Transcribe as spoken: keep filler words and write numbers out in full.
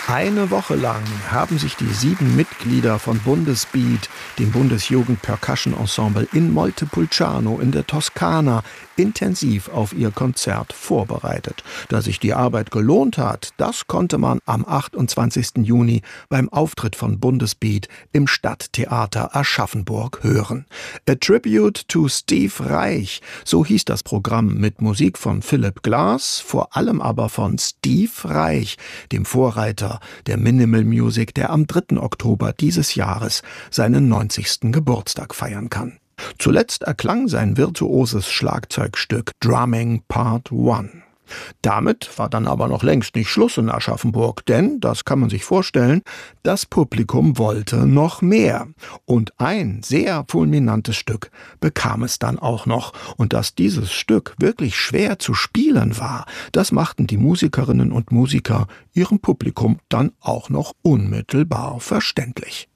Eine Woche lang haben sich die sieben Mitglieder von Bundesbeat, dem Bundesjugend-Percussion-Ensemble in Montepulciano in der Toskana, intensiv auf ihr Konzert vorbereitet. Dass sich die Arbeit gelohnt hat, das konnte man am achtundzwanzigsten Juni beim Auftritt von Bundesbeat im Stadttheater Aschaffenburg hören. A Tribute to Steve Reich, so hieß das Programm mit Musik von Philipp Glass, vor allem aber von Steve Reich, dem Vorreiter der Minimal Music, der am dritten Oktober dieses Jahres seinen neunzigsten Geburtstag feiern kann. Zuletzt erklang sein virtuoses Schlagzeugstück Drumming Part eins. Damit war dann aber noch längst nicht Schluss in Aschaffenburg, denn, das kann man sich vorstellen, das Publikum wollte noch mehr. Und ein sehr fulminantes Stück bekam es dann auch noch. Und dass dieses Stück wirklich schwer zu spielen war, das machten die Musikerinnen und Musiker ihrem Publikum dann auch noch unmittelbar verständlich.